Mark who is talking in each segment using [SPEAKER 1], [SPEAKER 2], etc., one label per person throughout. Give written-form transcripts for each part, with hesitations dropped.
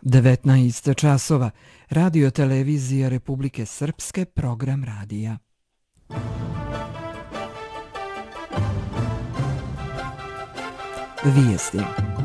[SPEAKER 1] 19 časova. Radio televizija Republike Srpske, program radija. Vijesti.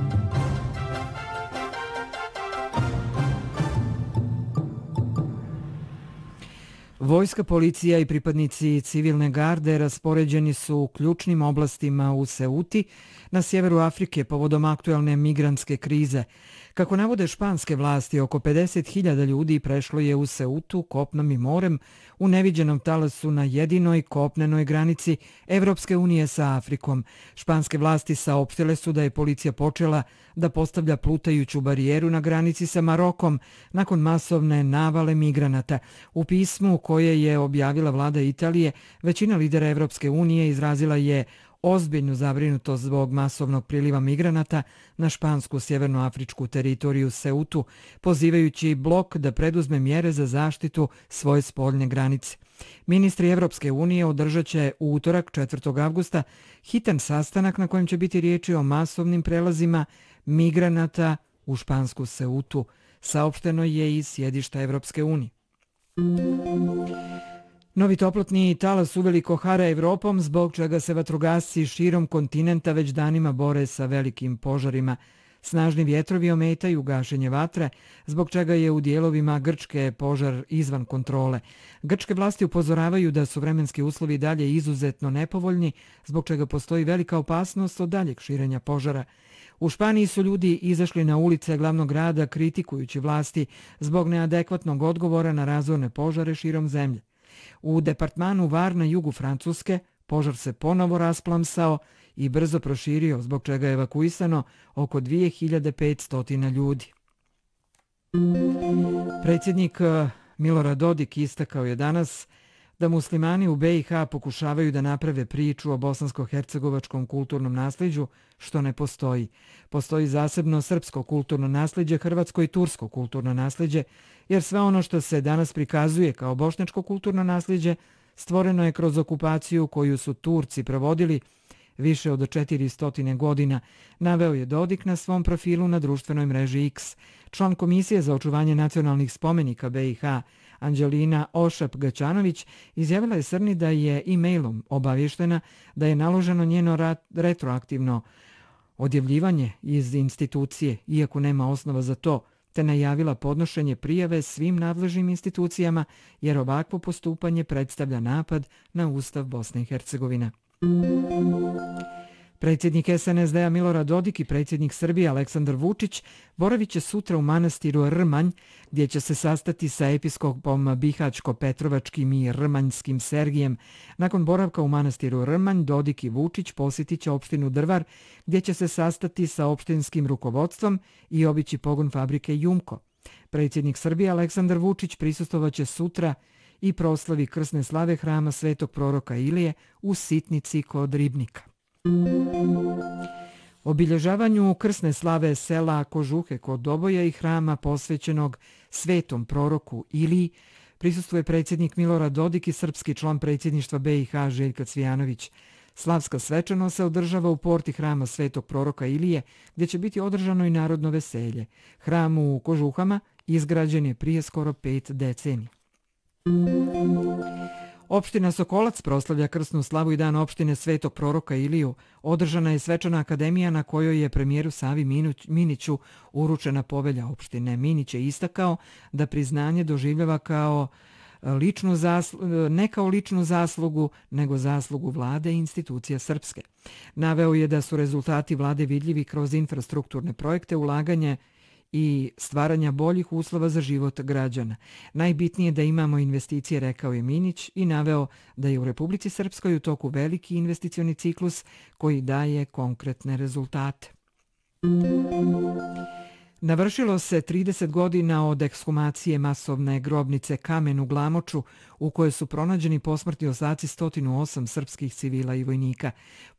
[SPEAKER 1] Vojska, policija i pripadnici civilne garde raspoređeni su u ključnim oblastima u Ceuti na sjeveru Afrike povodom aktuelne migrantske krize. Kako navode španske vlasti, oko 50.000 ljudi prešlo je u Ceutu kopnom i morem u neviđenom talasu na jedinoj kopnenoj granici Evropske unije sa Afrikom. Španske vlasti saopštile su da je policija počela da postavlja plutajuću barijeru na granici sa Marokom nakon masovne navale migranata. U pismu koje je objavila vlada Italije, većina lidera Evropske unije izrazila je ozbiljnu zabrinutost zbog masovnog priliva migranata na špansku sjevernoafričku teritoriju Ceutu, pozivajući blok da preduzme mjere za zaštitu svoje spoljne granice. Ministri Evropske unije održat će u utorak 4. avgusta hitan sastanak na kojem će biti riječi o masovnim prelazima migranata u špansku Ceutu, saopšteno je iz sjedišta Evropske unije. Novi toplotni talas uveliko hara Evropom, zbog čega se vatrogasci širom kontinenta već danima bore sa velikim požarima. Snažni vjetrovi ometaju gašenje vatre, zbog čega je u dijelovima Grčke požar izvan kontrole. Grčke vlasti upozoravaju da su vremenski uslovi dalje izuzetno nepovoljni, zbog čega postoji velika opasnost od daljeg širenja požara. U Španiji su ljudi izašli na ulice glavnog grada kritikujući vlasti zbog neadekvatnog odgovora na razorne požare širom zemlje. U departmanu Var na jugu Francuske požar se ponovo rasplamsao i brzo proširio, zbog čega je evakuisano oko 2500 ljudi. Predsjednik Milorad Dodik istakao je danas da muslimani u BiH pokušavaju da naprave priču o bosansko-hercegovačkom kulturnom nasljeđu, što ne postoji. Postoji zasebno srpsko kulturno nasljeđe, hrvatsko i tursko kulturno nasljeđe, jer sve ono što se danas prikazuje kao bošnjačko kulturno nasljeđe stvoreno je kroz okupaciju koju su Turci provodili više od 400 godina, naveo je Dodik na svom profilu na društvenoj mreži X. Član Komisije za očuvanje nacionalnih spomenika BiH Anđelina Ošap-Gaćanović izjavila je Srni da je e-mailom obavještena da je naloženo njeno retroaktivno odjavljivanje iz institucije, iako nema osnova za to, te najavila podnošenje prijave svim nadležnim institucijama, jer ovakvo postupanje predstavlja napad na Ustav Bosne i Hercegovine. Predsjednik SNSD-a Milorad Dodik i predsjednik Srbije Aleksandar Vučić boravit će sutra u manastiru Rmanj, gdje će se sastati sa episkopom Bihaćko-Petrovačkim i Rmanjskim Sergijem. Nakon boravka u manastiru Rmanj, Dodik i Vučić posjetit će opštinu Drvar, gdje će se sastati sa opštinskim rukovodstvom i obići pogon fabrike Jumko. Predsjednik Srbije Aleksandar Vučić prisustvovaće sutra i proslavi krsne slave hrama Svetog proroka Ilije u Sitnici kod Ribnika. Obilježavanju krsne slave sela Kožuhe kod Doboja i hrama posvećenog Svetom proroku Iliji prisustvuje predsjednik Milorad Dodik i srpski član predsjedništva BiH Željko Cvijanović. Slavska svečanost se održava u porti hrama Svetog proroka Ilije, gdje će biti održano i narodno veselje. Hram u Kožuhama izgrađen je prije skoro 5 decenija. Opština Sokolac proslavlja krsnu slavu i dan opštine Svetog proroka Iliju. Održana je svečana akademija na kojoj je premijeru Savi Miniću uručena povelja opštine. Minić je istakao da priznanje doživljava kao ne kao ličnu zaslugu, nego zaslugu vlade i institucija srpske. Naveo je da su rezultati vlade vidljivi kroz infrastrukturne projekte, ulaganje i stvaranja boljih uslova za život građana. Najbitnije je da imamo investicije, rekao je Minić i naveo da je u Republici Srpskoj u toku veliki investicioni ciklus koji daje konkretne rezultate. Navršilo se 30 godina od ekshumacije masovne grobnice Kamen u Glamoču, u kojoj su pronađeni posmrtni ostaci 108 srpskih civila i vojnika.